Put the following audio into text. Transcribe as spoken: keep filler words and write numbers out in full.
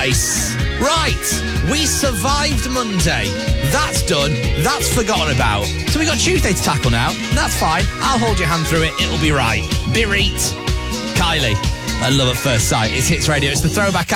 Nice. Right, we survived Monday. That's done. That's forgotten about. So we got Tuesday to tackle now. That's fine. I'll hold your hand through it. It'll be right. Birit. Kylie. I love at first sight. It's Hits Radio. It's the Throwback